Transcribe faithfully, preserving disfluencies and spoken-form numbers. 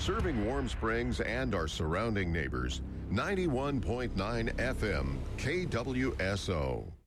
Serving Warm Springs and our surrounding neighbors. ninety-one point nine F M K W S O.